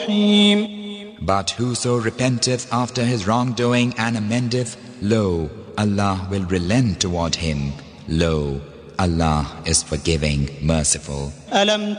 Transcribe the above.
But whoso repenteth after his wrongdoing and amendeth, lo, Allah will relent toward him. Lo, Allah is forgiving, merciful. ألم